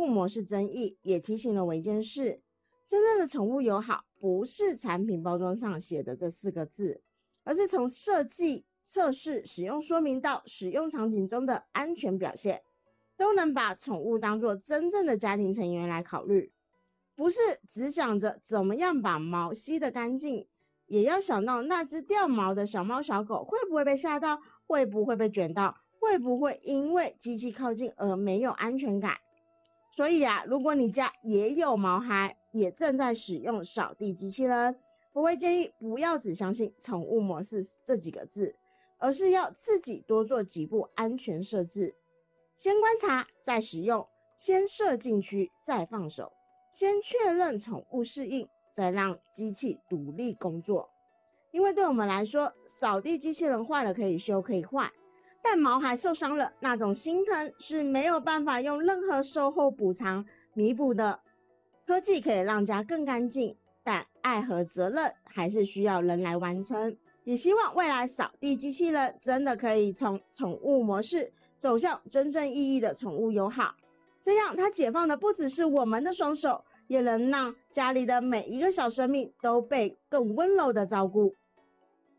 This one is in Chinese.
物模式争议，也提醒了我一件事：真正的宠物友好不是产品包装上写的这4个字，而是从设计、测试、使用说明到使用场景中的安全表现，都能把宠物当作真正的家庭成员来考虑，不是只想着怎么样把毛吸得干净，也要想到那只掉毛的小猫小狗会不会被吓到，会不会被卷到，会不会因为机器靠近而没有安全感。所以如果你家也有毛孩，也正在使用扫地机器人，我会建议不要只相信宠物模式这几个字，而是要自己多做几步安全设置，先观察再使用，先设禁区再放手，先确认宠物适应，再让机器独立工作。因为对我们来说，扫地机器人坏了可以修可以换，但毛孩受伤了，那种心疼是没有办法用任何售后补偿弥补的。科技可以让家更干净，但爱和责任还是需要人来完成。也希望未来扫地机器人真的可以从宠物模式走向真正意义的宠物友好，这样它解放的不只是我们的双手，也能让家里的每一个小生命都被更温柔的照顾。